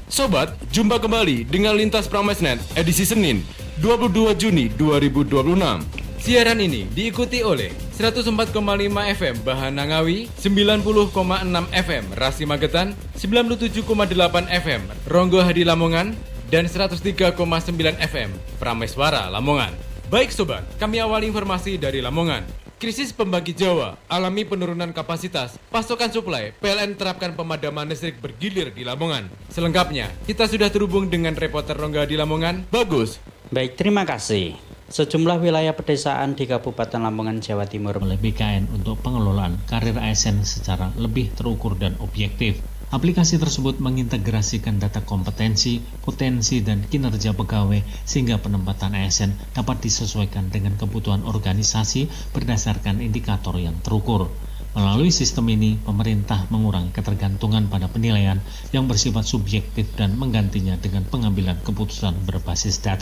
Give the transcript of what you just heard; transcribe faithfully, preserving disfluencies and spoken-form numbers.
Sobat, jumpa kembali dengan Lintas Pramesnet edisi Senin dua puluh dua Juni dua ribu dua puluh enam. Siaran ini diikuti oleh seratus empat koma lima F M Bahana Ngawi, sembilan puluh koma enam F M Rasi Magetan, sembilan puluh tujuh koma delapan F M Ronggo Hadi Lamongan, dan seratus tiga koma sembilan F M Prameswara Lamongan. Baik sobat, kami awali informasi dari Lamongan. Krisis pembangkit Jawa alami penurunan kapasitas pasokan suplai. P L N terapkan pemadaman listrik bergilir di Lamongan. Selengkapnya, kita sudah terhubung dengan reporter Ronggo di Lamongan, Bagus. Baik, terima kasih. Sejumlah wilayah pedesaan di Kabupaten Lamongan, Jawa Timur oleh B K N untuk pengelolaan karir A S N secara lebih terukur dan objektif. Aplikasi tersebut mengintegrasikan data kompetensi, potensi, dan kinerja pegawai sehingga penempatan A S N dapat disesuaikan dengan kebutuhan organisasi berdasarkan indikator yang terukur. Melalui sistem ini, pemerintah mengurangi ketergantungan pada penilaian yang bersifat subjektif dan menggantinya dengan pengambilan keputusan berbasis data.